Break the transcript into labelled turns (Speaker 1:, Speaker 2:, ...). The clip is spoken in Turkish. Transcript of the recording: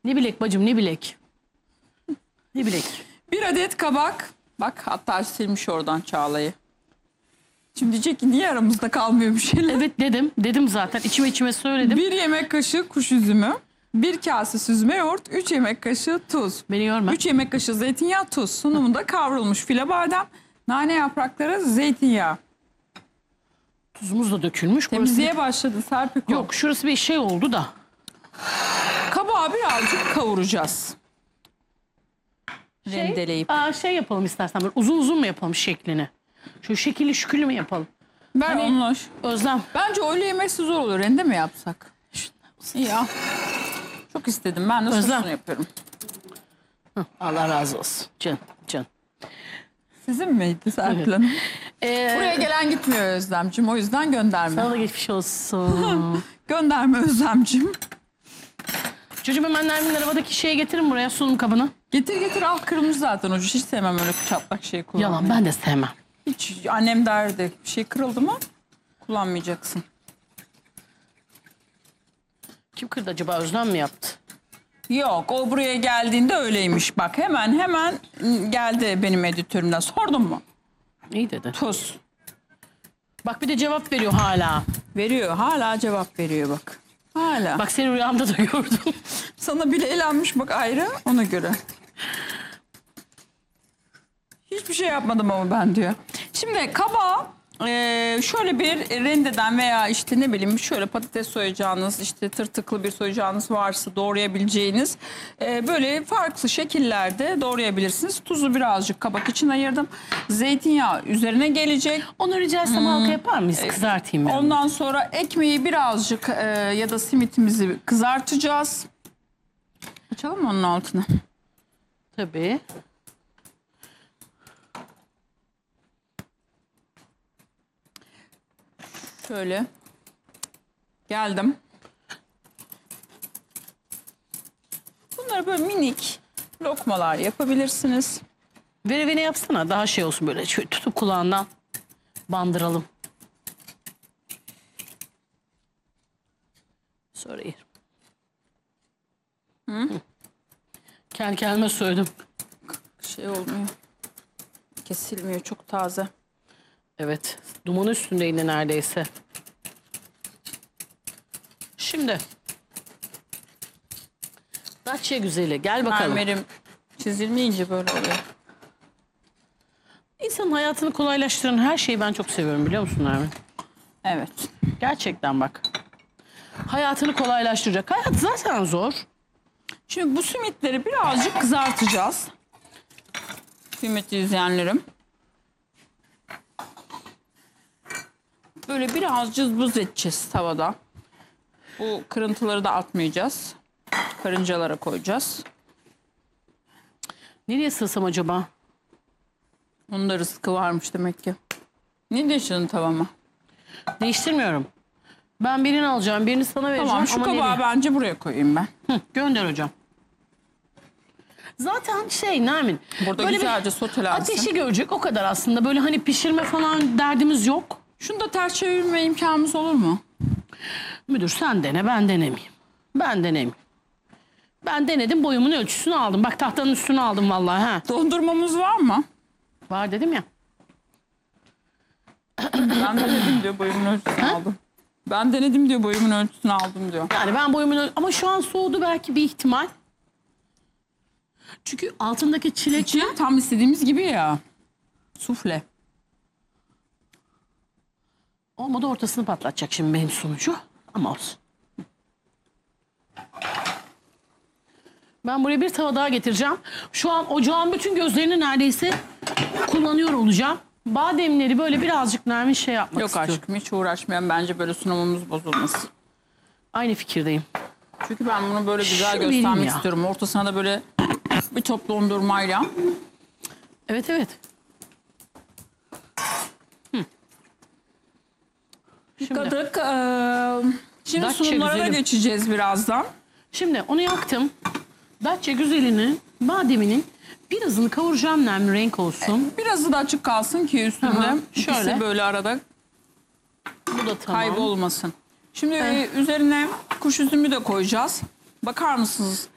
Speaker 1: Ne bilek bacım, ne bilek. Ne bilek.
Speaker 2: 1 adet kabak. Bak hatta silmiş oradan Çağla'yı. Şimdi diyecek ki niye aramızda kalmıyor bir şeyler?
Speaker 1: Evet dedim. Dedim zaten. İçime söyledim.
Speaker 2: 1 yemek kaşığı kuş üzümü. 1 kase süzme yoğurt. 3 yemek kaşığı tuz.
Speaker 1: Beni yorma.
Speaker 2: 3 yemek kaşığı zeytinyağı, tuz. Sunumunda kavrulmuş file badem, nane yaprakları, zeytinyağı.
Speaker 1: Tuzumuz da dökülmüş.
Speaker 2: Temizliğe başladı Serpil.
Speaker 1: Yok, şurası bir şey oldu da.
Speaker 2: Kabağı birazcık kavuracağız. Rendeleyip.
Speaker 1: Şey yapalım istersen, böyle uzun uzun mu yapalım şeklini? Şu şekilli şükürlü mü yapalım?
Speaker 2: Ver
Speaker 1: Hani-
Speaker 2: onu.
Speaker 1: Özlem.
Speaker 2: Bence öyle yemesi zor olur. Rende mi yapsak? İyi ya. Çok istedim. Ben de
Speaker 1: Özlem.
Speaker 2: sosunu yapıyorum.
Speaker 1: Allah razı olsun. Can.
Speaker 2: Sizin miydi Serpil Hanım? Buraya gelen gitmiyor Özlemciğim. O yüzden gönderme.
Speaker 1: Sana da geçmiş olsun.
Speaker 2: Gönderme Özlemciğim.
Speaker 1: Çocuğum hemen Nermin'in arabadaki şeyi getirin buraya, sunum kabını.
Speaker 2: Getir al, kırılmış zaten ucu. Hiç sevmem öyle çatlak şey kullanmayı.
Speaker 1: Yalan, ben de sevmem.
Speaker 2: Hiç annem derdi bir şey kırıldı mı kullanmayacaksın.
Speaker 1: Kim kırdı acaba, Özlem mi yaptı?
Speaker 2: Yok, o buraya geldiğinde öyleymiş. Bak hemen geldi benim editörümden. Sordun mu?
Speaker 1: İyi dedi.
Speaker 2: Tuz.
Speaker 1: Bak bir de cevap veriyor hala.
Speaker 2: Veriyor. Hala cevap veriyor bak. Hala.
Speaker 1: Bak seni rüyamda da gördüm.
Speaker 2: Sana bile eğlenmiş bak ayrı ona göre. Hiçbir şey yapmadım ama ben diyor. Şimdi kabağı şöyle bir rendeden veya işte ne bileyim şöyle patates soyacağınız, işte tırtıklı bir soyacağınız varsa doğrayabileceğiniz böyle farklı şekillerde doğrayabilirsiniz. Tuzu birazcık kabak için ayırdım. Zeytinyağı üzerine gelecek.
Speaker 1: Onu rica etsem halka yapar mıyız? Kızartayım ben.
Speaker 2: Ondan sonra ekmeği birazcık ya da simitimizi kızartacağız. Açalım mı onun altını?
Speaker 1: Tabii.
Speaker 2: Şöyle. Geldim. Bunları böyle minik lokmalar yapabilirsiniz.
Speaker 1: Verevene yapsana, daha şey olsun, böyle şöyle tutup kulağından bandıralım. Sonra yerim. Hı? Kendi kendime söyledim.
Speaker 2: Şey olmuyor. Kesilmiyor, çok taze.
Speaker 1: Evet. Dumanı üstünde yine neredeyse. Şimdi. Datça güzeli. Gel bakalım.
Speaker 2: Mermerim çizilmeyince böyle oluyor.
Speaker 1: İnsanın hayatını kolaylaştıran her şeyi ben çok seviyorum, biliyor musun Nermin?
Speaker 2: Evet.
Speaker 1: Gerçekten bak. Hayatını kolaylaştıracak. Hayat zaten zor.
Speaker 2: Şimdi bu simitleri birazcık kızartacağız. Simit izleyenlerim. Böyle biraz cızbız edeceğiz tavada. Bu kırıntıları da atmayacağız. Karıncalara koyacağız.
Speaker 1: Nereye sığsam acaba?
Speaker 2: Onun da rızkı varmış demek ki. Ne değiştirdin tavama?
Speaker 1: Değiştirmiyorum. Ben birini alacağım, birini sana vereceğim.
Speaker 2: Tamam, şu
Speaker 1: ama
Speaker 2: kabağı
Speaker 1: nereye?
Speaker 2: bence buraya koyayım ben.
Speaker 1: Hı, gönder hocam. Zaten Nermin.
Speaker 2: Burada
Speaker 1: böyle
Speaker 2: güzelce
Speaker 1: bir
Speaker 2: sotelensin.
Speaker 1: ateşi görecek o kadar aslında. Böyle hani pişirme falan derdimiz yok.
Speaker 2: Şunu da ters çevirme imkanımız olur mu?
Speaker 1: Müdür sen dene, ben denemeyeyim. Ben denemeyeyim. Ben denedim, boyumun ölçüsünü aldım. Bak tahtanın üstüne aldım vallahi ha.
Speaker 2: Dondurmamız var mı?
Speaker 1: Var dedim ya.
Speaker 2: Ben denedim diyor, boyumun ölçüsünü aldım. Ben denedim diyor, boyumun ölçüsünü aldım diyor.
Speaker 1: Yani ben boyumun ama şu an soğudu belki bir ihtimal. Çünkü altındaki çilek
Speaker 2: İçi tam istediğimiz gibi ya. Sufle.
Speaker 1: olmadı, ortasını patlatacak şimdi benim sonucu. Ama olsun. Ben buraya bir tava daha getireceğim. Şu an ocağın bütün gözlerini neredeyse kullanıyor olacağım. Bademleri böyle birazcık Nermin şey yapmak
Speaker 2: Yok
Speaker 1: istiyorum.
Speaker 2: aşkım, hiç uğraşmayan, bence böyle sunumumuz bozulmasın.
Speaker 1: Aynı fikirdeyim.
Speaker 2: Çünkü ben bunu böyle güzel
Speaker 1: Şunu vereyim
Speaker 2: göstermek
Speaker 1: ya.
Speaker 2: istiyorum. Ortasına da böyle bir top dondurmayla.
Speaker 1: Evet evet. Şimdi,
Speaker 2: Kadık. Şimdi
Speaker 1: Datça
Speaker 2: sunumlara da
Speaker 1: güzelim.
Speaker 2: geçeceğiz birazdan.
Speaker 1: şimdi onu yaktım. Datça güzelinin, bademinin birazını kavuracağım Nermin, renk olsun.
Speaker 2: Birazı da açık kalsın ki üstünde.
Speaker 1: Aha,
Speaker 2: İkisi
Speaker 1: şöyle.
Speaker 2: böyle arada
Speaker 1: Bu da tamam.
Speaker 2: kaybolmasın. Şimdi üzerine kuş üzümü de koyacağız. Bakar mısınız?